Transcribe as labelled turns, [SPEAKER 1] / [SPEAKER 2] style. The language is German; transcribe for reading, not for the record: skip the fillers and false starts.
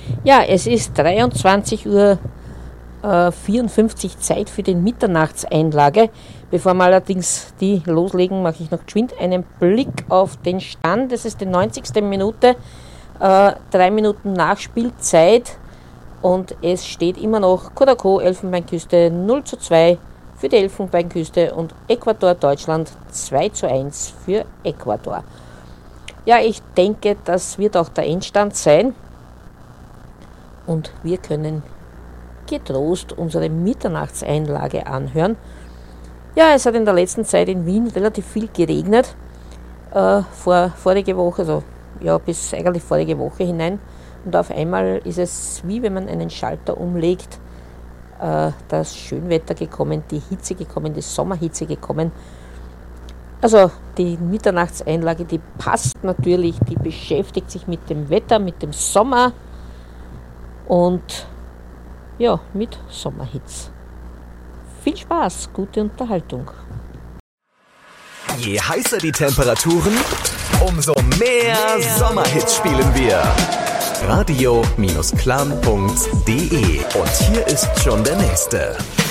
[SPEAKER 1] Ja, es ist 23:54 Uhr Zeit für den Mitternachtseinlage. Bevor wir allerdings die loslegen, mache ich noch geschwind einen Blick auf den Stand. Es ist die 90. Minute, 3 Minuten Nachspielzeit und es steht immer noch Kodako Elfenbeinküste 0:2 für die Elfenbeinküste und Ecuador Deutschland 2:1 für Ecuador. Ja, ich denke, das wird auch der Endstand sein und wir können getrost unsere Mitternachtseinlage anhören. Ja, es hat in der letzten Zeit in Wien relativ viel geregnet, vorige Woche, also ja, bis eigentlich vorige Woche hinein. Und auf einmal ist es wie wenn man einen Schalter umlegt, das Schönwetter gekommen, die Hitze gekommen, die Sommerhitze gekommen. Also die Mitternachtseinlage, die passt natürlich, die beschäftigt sich mit dem Wetter, mit dem Sommer und ja, mit Sommerhits. Viel Spaß, gute Unterhaltung.
[SPEAKER 2] Je heißer die Temperaturen, umso mehr Sommerhits spielen wir. Radio-clam.de. Und hier ist schon der nächste.